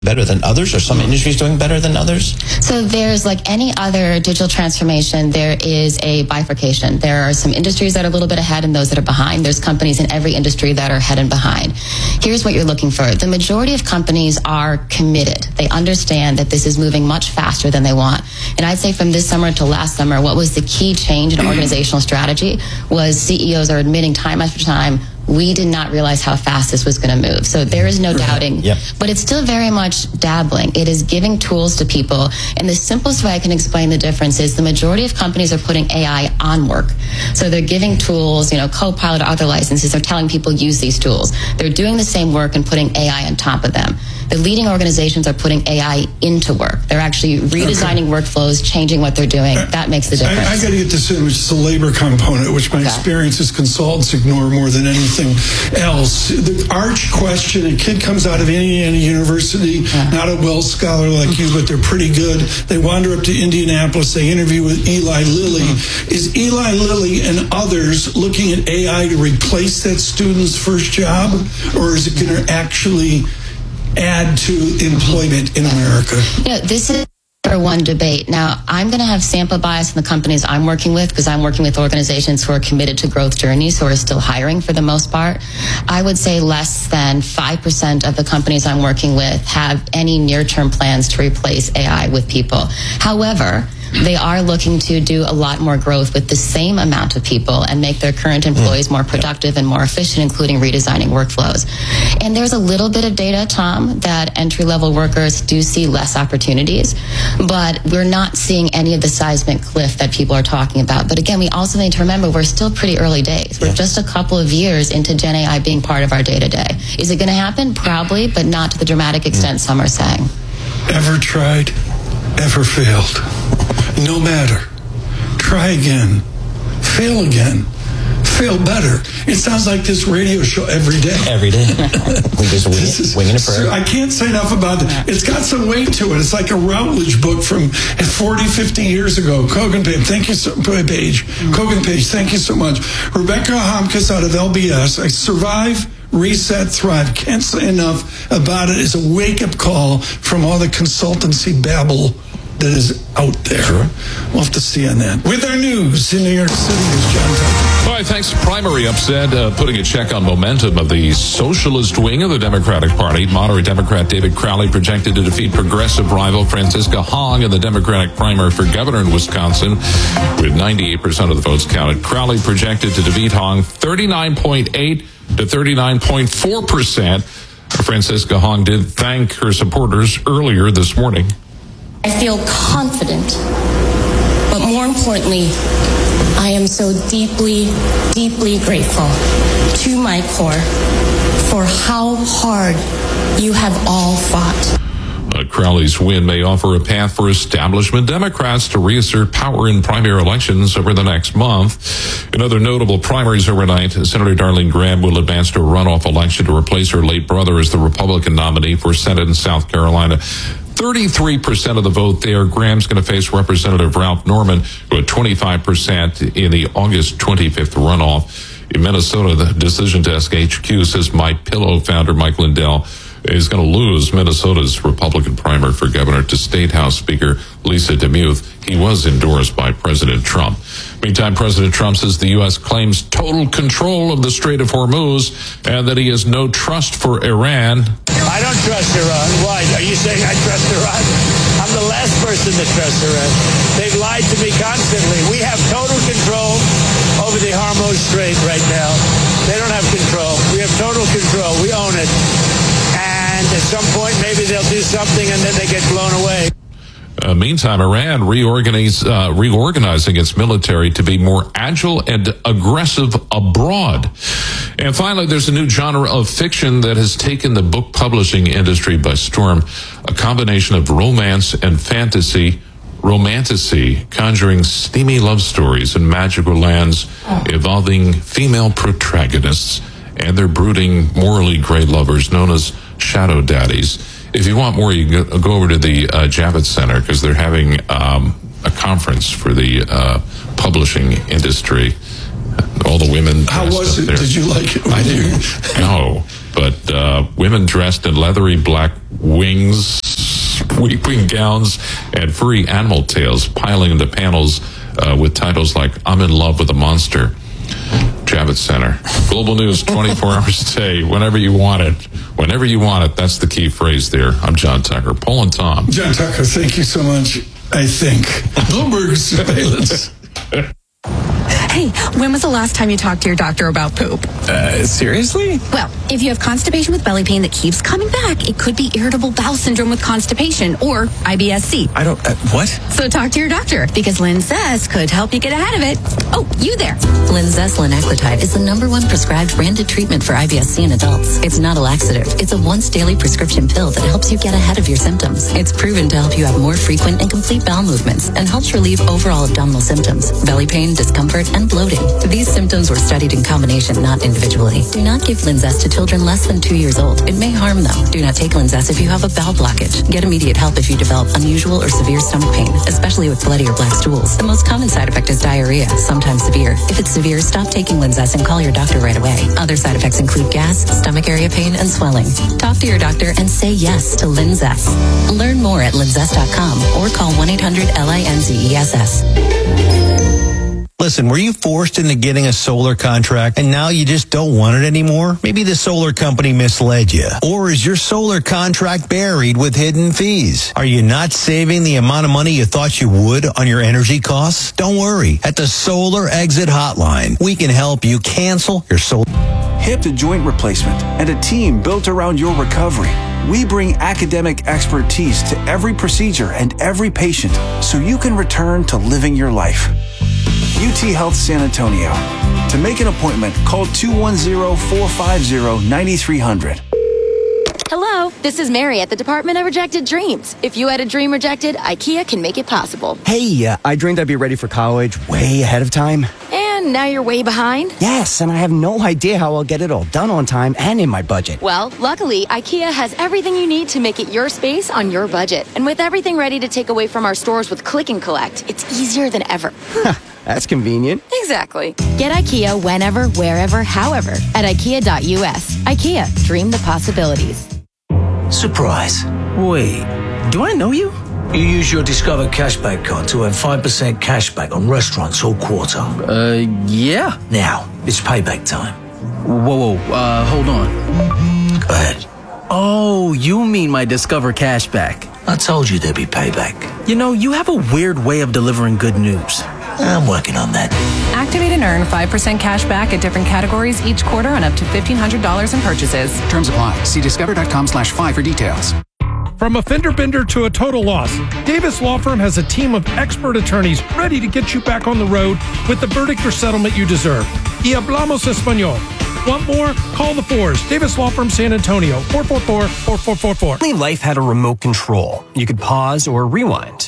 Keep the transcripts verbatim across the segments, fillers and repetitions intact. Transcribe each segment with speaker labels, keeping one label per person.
Speaker 1: better than others, or some industries doing better than others?
Speaker 2: So there's, like any other digital transformation, there is a bifurcation. There are some industries that are a little bit ahead and those that are behind. There's companies in every industry that are ahead and behind. Here's what you're looking for. The majority of companies are committed. They understand that this is moving much faster than they want. And I'd say from this summer to last summer, what was the key change in organizational strategy was C E Os are admitting time after time, we did not realize how fast this was going to move. So there is no doubting,
Speaker 1: yep.
Speaker 2: but it's still very much dabbling. It is giving tools to people. And the simplest way I can explain the difference is the majority of companies are putting A I on work. So they're giving tools, you know, Copilot, other licenses. They're telling people use these tools. They're doing the same work and putting A I on top of them. The leading organizations are putting A I into work. They're actually redesigning okay. workflows, changing what they're doing. That makes the difference.
Speaker 3: I, I got to get this in, which is the labor component, which my okay. experience as consultants ignore more than anything else. The arch question, a kid comes out of Indiana University, yeah. not a Wells scholar like you, but they're pretty good. They wander up to Indianapolis. They interview with Eli Lilly. Mm-hmm. Is Eli Lilly and others looking at A I to replace that student's first job, or is it going to actually add to employment in America?
Speaker 2: Yeah, this is for one debate. Now, I'm going to have sample bias in the companies I'm working with because I'm working with organizations who are committed to growth journeys, who are still hiring for the most part. I would say less than five percent of the companies I'm working with have any near-term plans to replace A I with people. However, they are looking to do a lot more growth with the same amount of people and make their current employees more productive and more efficient, including redesigning workflows. And there's a little bit of data, Tom, that entry-level workers do see less opportunities, but we're not seeing any of the seismic cliff that people are talking about. But again, we also need to remember we're still pretty early days. We're just a couple of years into Gen A I being part of our day-to-day. Is it going to happen? Probably, but not to the dramatic extent some are saying.
Speaker 3: Ever tried? Ever failed? No matter. Try again. Fail again. Fail better. It sounds like this radio show every day.
Speaker 1: Every day. We just wing it, winging it forever.
Speaker 3: I can't say enough about it. It's got some weight to it. It's like a Routledge book from forty, fifty years ago. Kogan Page, thank you so Page. Kogan Page, thank you so much. Rebecca Homkes out of L B S. I survive. Reset, Thrive. Can't say enough about it. It's a wake-up call from all the consultancy babble that is out there. Sure. We'll have to see on that. With our news in New York City is John Tucker.
Speaker 4: All right, thanks. Primary upset, uh, putting a check on momentum of the socialist wing of the Democratic Party. Moderate Democrat David Crowley projected to defeat progressive rival Francisca Hong in the Democratic primary for governor in Wisconsin, with ninety-eight percent of the votes counted. Crowley projected to defeat Hong thirty-nine point eight to thirty-nine point four percent. Francisca Hong did thank her supporters earlier this morning.
Speaker 5: I feel confident, but more importantly, I am so deeply, deeply grateful to my core for how hard you have all fought.
Speaker 4: Uh, Crowley's win may offer a path for establishment Democrats to reassert power in primary elections over the next month. In other notable primaries overnight, Senator Darlene Graham will advance to a runoff election to replace her late brother as the Republican nominee for Senate in South Carolina. thirty-three percent of the vote there. Graham's going to face Representative Ralph Norman, who had twenty-five percent in the August twenty-fifth runoff. In Minnesota, the Decision Desk H Q says MyPillow founder Mike Lindell is going to lose Minnesota's Republican primary for governor to State House Speaker Lisa DeMuth. He was endorsed by President Trump. Meantime, President Trump says the U S claims total control of the Strait of Hormuz and that he has no trust for Iran.
Speaker 6: I don't trust Iran. Why? Are you saying I trust Iran? I'm the last person to trust Iran. They've lied to me constantly. We have total control over the Hormuz Strait right now. They don't have control. We have total control. We own it. And at some point, maybe they'll do something and then they get blown away.
Speaker 4: Uh, meantime, Iran reorganize, uh, reorganizing its military to be more agile and aggressive abroad. And finally, there's a new genre of fiction that has taken the book publishing industry by storm, a combination of romance and fantasy, romantasy, conjuring steamy love stories in magical lands involving female protagonists and their brooding, morally gray lovers known as shadow daddies. If you want more, you can go over to the uh, Javits Center because they're having um, a conference for the uh, publishing industry. All the women.
Speaker 3: How was it?
Speaker 4: There.
Speaker 3: Did you like it?
Speaker 4: I do. No. But uh, women dressed in leathery black wings, weeping gowns, and furry animal tails piling into panels uh, with titles like "I'm in love with a monster." Javits Center. Global news twenty-four hours a day, whenever you want it. Whenever you want it, that's the key phrase there. I'm John Tucker. Paul and Tom.
Speaker 3: John Tucker, thank you so much, I think. Bloomberg surveillance.
Speaker 7: Hey, when was the last time you talked to your doctor about poop?
Speaker 8: Uh, seriously?
Speaker 7: Well, if you have constipation with belly pain that keeps coming back, it could be irritable bowel syndrome with constipation or I B S C.
Speaker 8: I don't, uh, what?
Speaker 7: So talk to your doctor because Linzess could help you get ahead of it. Oh, you there.
Speaker 9: Linzess linaclotide is the number one prescribed branded treatment for I B S C in adults. It's not a laxative. It's a once daily prescription pill that helps you get ahead of your symptoms. It's proven to help you have more frequent and complete bowel movements and helps relieve overall abdominal symptoms, belly pain, discomfort, and bloating. These symptoms were studied in combination, not individually. Do not give Linzess to children less than two years old. It may harm them. Do not take Linzess if you have a bowel blockage. Get immediate help if you develop unusual or severe stomach pain, especially with bloody or black stools. The most common side effect is diarrhea, sometimes severe. If it's severe, stop taking Linzess and call your doctor right away. Other side effects include gas, stomach area pain, and swelling. Talk to your doctor and say yes to Linzess. Learn more at linzess dot com or call one eight hundred L I N Z E S S.
Speaker 10: Listen, were you forced into getting a solar contract and now you just don't want it anymore? Maybe the solar company misled you. Or is your solar contract buried with hidden fees? Are you not saving the amount of money you thought you would on your energy costs? Don't worry. At the Solar Exit Hotline, we can help you cancel your solar.
Speaker 11: Hip to joint replacement and a team built around your recovery. We bring academic expertise to every procedure and every patient so you can return to living your life. U T Health San Antonio. To make an appointment, call two one zero, four five zero, nine three zero zero.
Speaker 12: Hello, this is Mary at the Department of Rejected Dreams. If you had a dream rejected, IKEA can make it possible.
Speaker 13: Hey, uh, I dreamed I'd be ready for college way ahead of time.
Speaker 12: And now you're way behind?
Speaker 13: Yes, and I have no idea how I'll get it all done on time and in my budget.
Speaker 12: Well, luckily, IKEA has everything you need to make it your space on your budget. And with everything ready to take away from our stores with Click and Collect, it's easier than ever.
Speaker 13: That's convenient.
Speaker 12: Exactly. Get IKEA whenever, wherever, however at ikea dot U S. IKEA, dream the possibilities.
Speaker 14: Surprise. Wait, do I know you? You use your Discover Cashback card to earn five percent cashback on restaurants all quarter.
Speaker 15: Uh, yeah.
Speaker 14: Now, it's payback time.
Speaker 15: Whoa, whoa, uh, hold on.
Speaker 14: Go ahead.
Speaker 15: Oh, you mean my Discover Cashback.
Speaker 14: I told you there'd be payback.
Speaker 15: You know, you have a weird way of delivering good news.
Speaker 14: I'm working on that.
Speaker 16: Activate and earn five percent cash back at different categories each quarter on up to fifteen hundred dollars in purchases.
Speaker 17: Terms apply. See discover dot com slash five for details.
Speaker 18: From a fender bender to a total loss, Davis Law Firm has a team of expert attorneys ready to get you back on the road with the verdict or settlement you deserve. Y hablamos español. Want more? Call the fours. Davis Law Firm San Antonio, four four four, four four four four.
Speaker 19: Only life had a remote control. You could pause or rewind.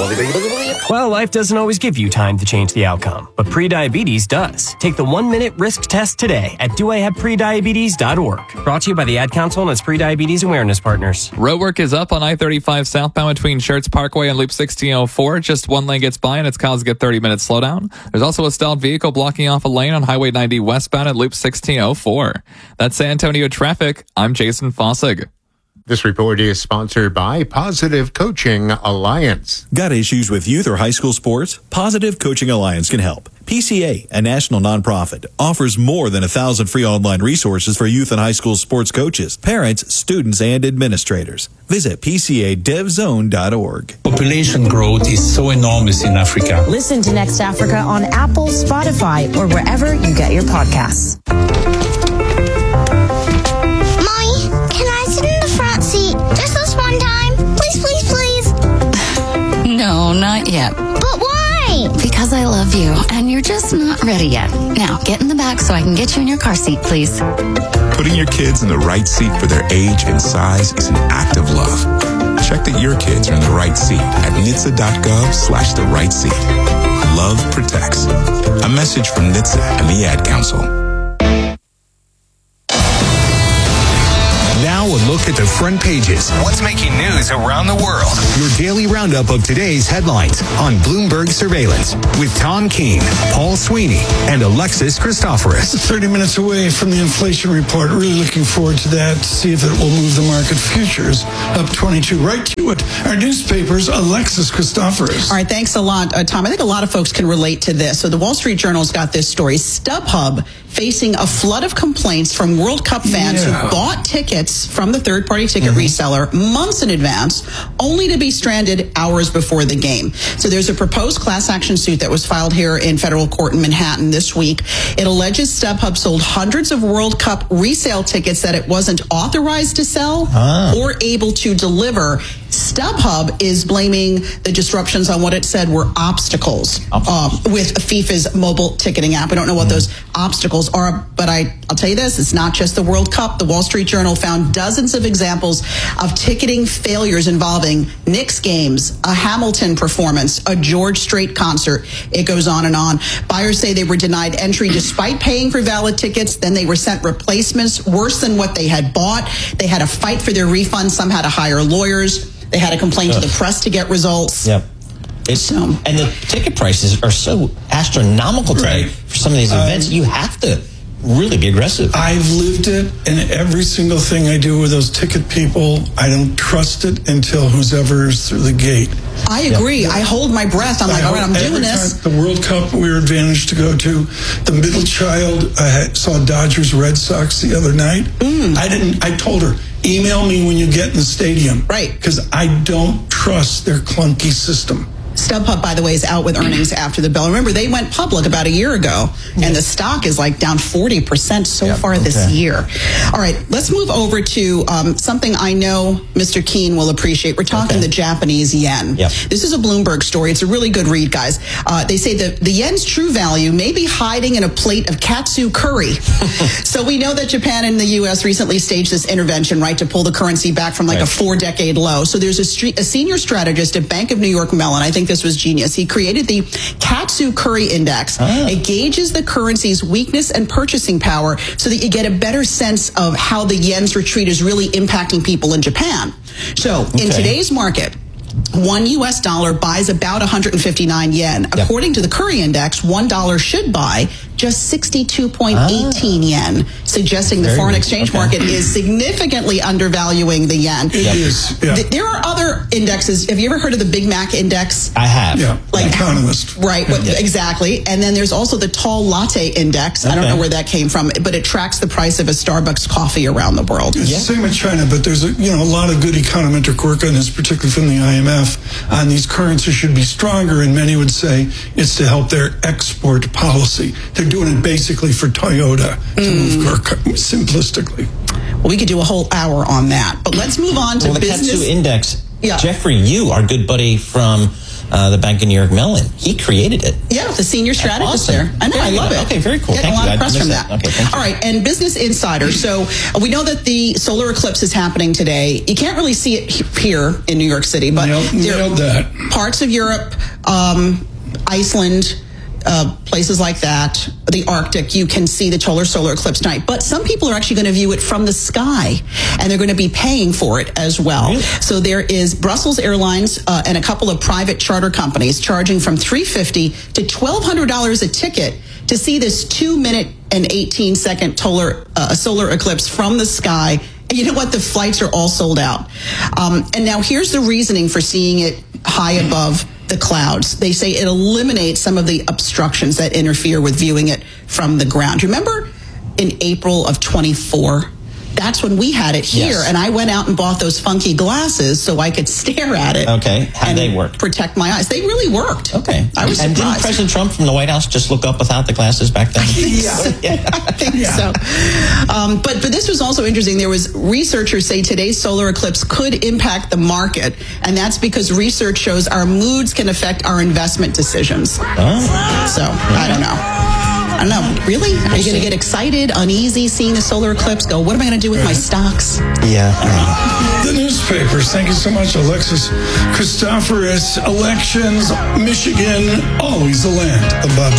Speaker 19: Well, life doesn't always give you time to change the outcome, but prediabetes does. Take the one-minute risk test today at do I have prediabetes dot org. Brought to you by the Ad Council and its prediabetes awareness partners.
Speaker 20: Roadwork is up on I thirty-five southbound between Schertz Parkway and Loop sixteen oh four. Just one lane gets by and it's caused to get thirty minutes slowdown. There's also a stalled vehicle blocking off a lane on Highway ninety westbound at Loop sixteen oh four. That's San Antonio traffic. I'm Jason Fossig.
Speaker 21: This report is sponsored by Positive Coaching Alliance.
Speaker 22: Got issues with youth or high school sports? Positive Coaching Alliance can help. P C A, a national nonprofit, offers more than a thousand free online resources for youth and high school sports coaches, parents, students, and administrators. Visit P C A dev zone dot org.
Speaker 23: Population growth is so enormous in Africa.
Speaker 24: Listen to Next Africa on Apple, Spotify, or wherever you get your podcasts.
Speaker 9: No, not yet.
Speaker 24: But why?
Speaker 9: Because I love you, and you're just not ready yet. Now, get in the back so I can get you in your car seat, please.
Speaker 25: Putting your kids in the right seat for their age and size is an act of love. Check that your kids are in the right seat at N H T S A dot gov slash the right seat. Love protects. A message from N H T S A and the Ad Council.
Speaker 10: Now a look
Speaker 1: Hit the front pages.
Speaker 2: What's making news around the world?
Speaker 1: Your daily roundup of today's headlines on Bloomberg Surveillance with Tom Keene, Paul Sweeney, and Alexis Christoforous.
Speaker 3: thirty minutes away from the inflation report. Really looking forward to that to see if it will move the market. Futures up twenty-two. Right to it. Our newspapers, Alexis Christoforous.
Speaker 5: All right, thanks a lot, uh, Tom. I think a lot of folks can relate to this. So the Wall Street Journal's got this story. StubHub facing a flood of complaints from World Cup fans
Speaker 3: Yeah.
Speaker 5: who bought tickets from the third-party ticket mm-hmm. reseller months in advance, only to be stranded hours before the game. So there's a proposed class action suit that was filed here in federal court in Manhattan this week. It alleges StubHub sold hundreds of World Cup resale tickets that it wasn't authorized to sell ah. or able to deliver. StubHub is blaming the disruptions on what it said were obstacles um, with FIFA's mobile ticketing app. We don't know what mm. those obstacles are, but I, I'll tell you this, it's not just the World Cup. The Wall Street Journal found dozens of examples of ticketing failures involving Knicks games, a Hamilton performance, a George Strait concert. It goes on and on. Buyers say they were denied entry despite paying for valid tickets. Then they were sent replacements worse than what they had bought. They had to fight for their refunds. Some had to hire lawyers. They had to complain Ugh. to the press to get results.
Speaker 6: Yep. It's, so, and the ticket prices are so astronomical today right. for some of these events. Um, you have to really be aggressive.
Speaker 3: I've lived it, and every single thing I do with those ticket people, I don't trust it until who's ever is through the gate.
Speaker 5: I agree. Yep. I hold my breath. I'm I like, all right, I'm doing this.
Speaker 3: Time, the World Cup we were advantaged to go to. The middle child, I saw Dodgers Red Sox the other night. Mm. I didn't. I told her, email me when you get in the stadium.
Speaker 5: Right.
Speaker 3: Because I don't trust their clunky system.
Speaker 5: StubHub, by the way, is out with earnings after the bell. Remember, they went public about a year ago, and the stock is like down forty percent so yep, far okay. this year. All right, let's move over to um, something I know Mister Keene will appreciate. We're talking okay. the Japanese yen.
Speaker 6: Yep.
Speaker 5: This is a Bloomberg story. It's a really good read, guys. Uh, they say that the yen's true value may be hiding in a plate of katsu curry. So we know that Japan and the U S recently staged this intervention, right, to pull the currency back from like right. a four-decade low. So there's a, street, a senior strategist at Bank of New York Mellon. I think this was genius. He created the Katsu Curry Index. Ah. It gauges the currency's weakness and purchasing power so that you get a better sense of how the yen's retreat is really impacting people in Japan. So okay. in today's market, one U S dollar buys about one hundred fifty-nine yen. Yep. According to the Curry Index, one dollar should buy just sixty-two point one eight ah. yen, suggesting the Very foreign exchange okay. market is significantly undervaluing the yen.
Speaker 3: It yep. is. Yeah.
Speaker 5: There are other indexes. Have you ever heard of the Big Mac Index?
Speaker 6: I have.
Speaker 3: Yeah,
Speaker 5: like
Speaker 3: Economist.
Speaker 5: Right, what, yeah. exactly. And then there's also the Tall Latte Index. Okay. I don't know where that came from, but it tracks the price of a Starbucks coffee around the world.
Speaker 3: It's yeah. the same with China, but there's a, you know, a lot of good econometric work on this, particularly from the I M F, on these currencies should be stronger, and many would say it's to help their export policy. They're doing it basically for Toyota, to mm. move car, simplistically.
Speaker 5: Well, we could do a whole hour on that, but let's move on to
Speaker 6: well, the
Speaker 5: business.
Speaker 6: Katsu Index.
Speaker 5: Yeah.
Speaker 6: Jeffrey Yu, our good buddy from uh, the Bank of New York Mellon, he created it.
Speaker 5: Yeah, the senior strategist
Speaker 6: awesome.
Speaker 5: there. I know,
Speaker 6: very
Speaker 5: I love
Speaker 6: good.
Speaker 5: it.
Speaker 6: Okay, very cool.
Speaker 5: Getting
Speaker 6: Thank
Speaker 5: a lot
Speaker 6: you.
Speaker 5: of press from that.
Speaker 6: that. Okay, thank you.
Speaker 5: All right, and Business Insider. So uh, we know that the solar eclipse is happening today. You can't really see it here in New York City, but
Speaker 3: nailed, nailed that.
Speaker 5: Parts of Europe, um, Iceland, Uh, places like that, the Arctic, you can see the solar solar eclipse tonight. But some people are actually going to view it from the sky, and they're going to be paying for it as well. Really? So there is Brussels Airlines uh, and a couple of private charter companies charging from three hundred fifty dollars to twelve hundred dollars a ticket to see this two minute and eighteen second solar, uh, solar eclipse from the sky. And you know what? The flights are all sold out. Um, and now here's the reasoning for seeing it high above the clouds. They say it eliminates some of the obstructions that interfere with viewing it from the ground. Remember in April of twenty-four? That's when we had it here, yes. and I went out and bought those funky glasses so I could stare at it.
Speaker 6: Okay, how
Speaker 5: and
Speaker 6: they work?
Speaker 5: Protect my eyes. They really worked.
Speaker 6: Okay,
Speaker 5: I was
Speaker 6: and
Speaker 5: surprised.
Speaker 6: didn't President Trump from the White House just look up without the glasses back then?
Speaker 5: I think so. yeah. I think yeah. so. Um, but but this was also interesting. There was researchers say today's solar eclipse could impact the market, and that's because research shows our moods can affect our investment decisions. Oh. So yeah. I don't know. I don't know. Really? Are you going to get excited, uneasy, seeing the solar eclipse? Go, what am I going to do with my stocks?
Speaker 6: Yeah.
Speaker 3: The newspapers. Thank you so much, Alexis Christoforous. Elections, Michigan, always the land of Bob